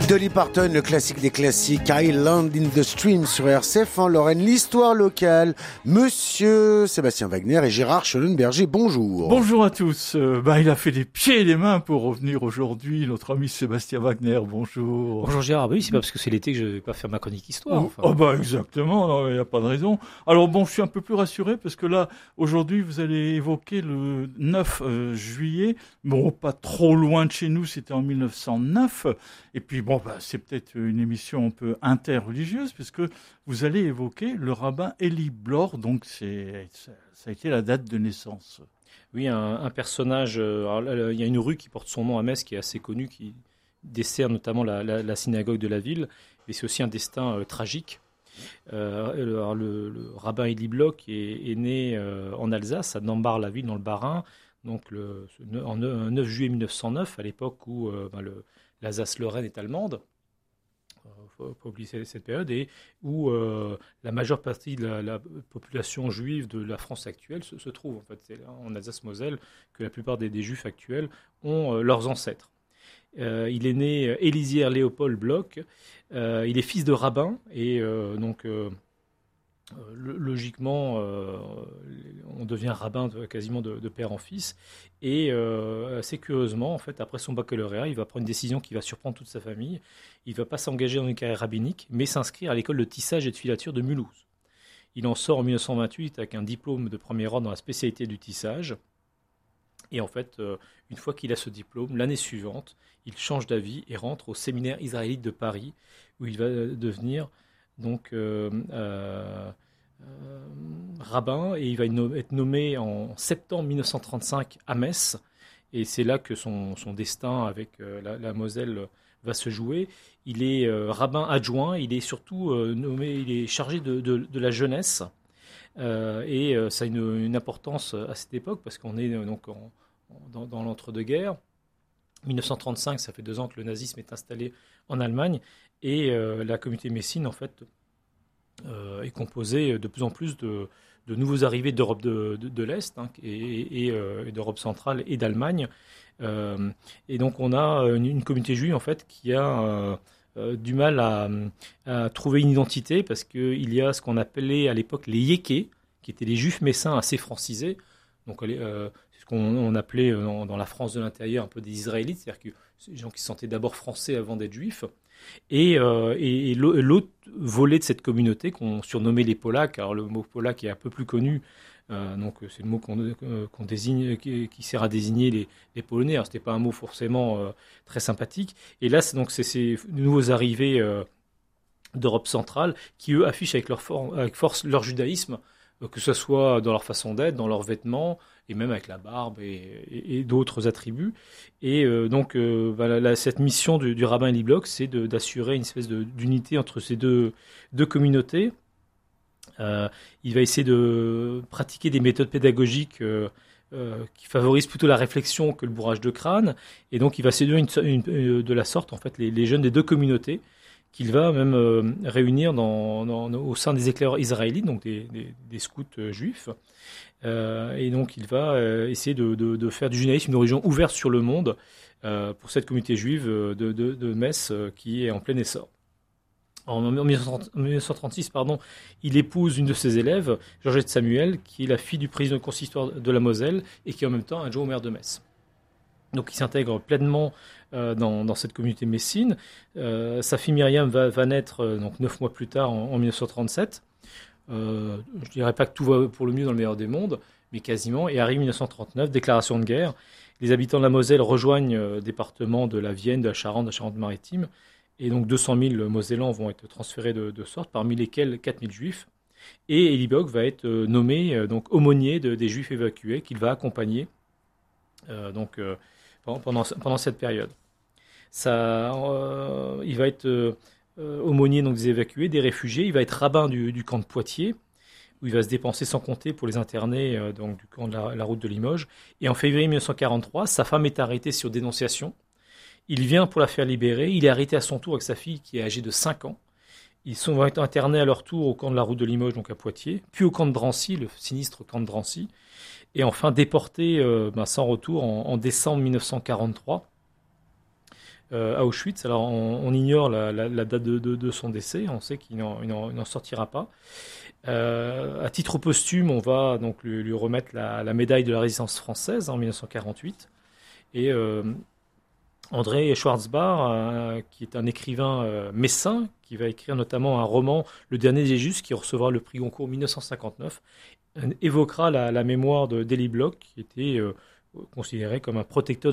Dolly Parton, le classique des classiques, Island in the Stream sur RCF en Lorraine, l'histoire locale. Monsieur Sébastien Wagner et Gérard Schollenberger, bonjour. Bonjour à tous. Il a fait des pieds et des mains pour revenir aujourd'hui, notre ami Sébastien Wagner, bonjour. Bonjour Gérard, oui, c'est pas parce que c'est l'été que je vais pas faire ma chronique histoire. Exactement, il n'y a pas de raison. Alors bon, je suis un peu plus rassuré parce que là, aujourd'hui, vous allez évoquer le 9 juillet. Bon, pas trop loin de chez nous, c'était en 1909. Et puis c'est peut-être une émission un peu interreligieuse puisque vous allez évoquer le rabbin Eli Blor, donc ça a été la date de naissance. Oui, un personnage, il y a une rue qui porte son nom à Metz qui est assez connue, qui dessert notamment la synagogue de la ville, et c'est aussi un destin tragique. Le rabbin Eli Blor est né en Alsace, à Nambars-la-Ville dans le Bas-Rhin, donc en 9 juillet 1909, à l'époque où l'Alsace-Lorraine est allemande. Il ne faut pas oublier cette période, et où la majeure partie de la population juive de la France actuelle se trouve. En fait, c'est là, en Alsace-Moselle que la plupart des juifs actuels ont leurs ancêtres. Il est né Élisière Léopold Bloch. Il est fils de rabbin, et logiquement, on devient rabbin quasiment de père en fils. Et assez curieusement, en fait, après son baccalauréat, il va prendre une décision qui va surprendre toute sa famille. Il ne va pas s'engager dans une carrière rabbinique, mais s'inscrire à l'école de tissage et de filature de Mulhouse. Il en sort en 1928 avec un diplôme de premier ordre dans la spécialité du tissage. Et en fait, une fois qu'il a ce diplôme, l'année suivante, il change d'avis et rentre au séminaire israélite de Paris, où il va devenir donc rabbin, et il va être nommé en septembre 1935 à Metz, et c'est là que son destin avec la Moselle va se jouer. Il est rabbin adjoint, il est surtout il est chargé de la jeunesse, et ça a une importance à cette époque parce qu'on est donc dans l'entre-deux-guerres. 1935, ça fait 2 ans que le nazisme est installé en Allemagne, et la communauté messine en fait est composée de plus en plus de nouveaux arrivés d'Europe de l'Est, et d'Europe centrale et d'Allemagne. Et donc on a une communauté juive en fait qui a du mal à trouver une identité, parce qu'il y a ce qu'on appelait à l'époque les yékés, qui étaient les juifs messins assez francisés. Donc c'est ce qu'on appelait dans la France de l'intérieur un peu des Israélites, c'est-à-dire que c'est des gens qui se sentaient d'abord français avant d'être juifs. Et l'autre volet de cette communauté qu'on surnommait les Polacs. Alors le mot polac est un peu plus connu, donc c'est le mot qu'on désigne, qui sert à désigner les Polonais. Alors c'était pas un mot forcément très sympathique. Et là c'est ces nouveaux arrivés d'Europe centrale qui eux affichent avec force leur judaïsme, que ce soit dans leur façon d'être, dans leurs vêtements, et même avec la barbe et d'autres attributs. Et cette mission du rabbin Eli Blor, c'est d'assurer une espèce d'unité entre ces deux communautés. Il va essayer de pratiquer des méthodes pédagogiques qui favorisent plutôt la réflexion que le bourrage de crâne. Et donc il va séduire de la sorte en fait, les jeunes des deux communautés, qu'il va même réunir au sein des éclaireurs israélites, donc des scouts juifs. Et donc il va essayer de faire du judaïsme une religion ouverte sur le monde pour cette communauté juive de Metz qui est en plein essor. En 1936, il épouse une de ses élèves, Georgette Samuel, qui est la fille du président du consistoire de la Moselle et qui est en même temps adjoint au maire de Metz. Donc il s'intègre pleinement dans cette communauté messine. Sa fille Myriam va naître 9 mois plus tard, en 1937. Je ne dirais pas que tout va pour le mieux dans le meilleur des mondes, mais quasiment. Et arrive 1939, déclaration de guerre. Les habitants de la Moselle rejoignent le département de la Vienne, de la Charente-Maritime. Et donc 200 000 Mosellans vont être transférés de sorte, parmi lesquels 4 000 juifs. Et Eli Blor va être nommé aumônier des juifs évacués, qu'il va accompagner pendant cette période. Il va être aumônier des évacués, des réfugiés. Il va être rabbin du camp de Poitiers, où il va se dépenser sans compter pour les interner du camp de la route de Limoges. Et en février 1943, sa femme est arrêtée sur dénonciation. Il vient pour la faire libérer. Il est arrêté à son tour avec sa fille qui est âgée de 5 ans. Ils vont être internés à leur tour au camp de la route de Limoges, donc à Poitiers, puis au camp de Drancy, le sinistre camp de Drancy, et enfin déportés sans retour en décembre 1943. à Auschwitz. Alors on ignore la date de son décès, on sait qu'il n'en sortira pas. À titre posthume, on va donc lui remettre la médaille de la résistance française en 1948. Et André Schwarzbach, qui est un écrivain messin, qui va écrire notamment un roman, Le Dernier des Justes, qui recevra le prix Goncourt 1959, évoquera la mémoire d'Élie Bloch, qui était considéré comme un protecteur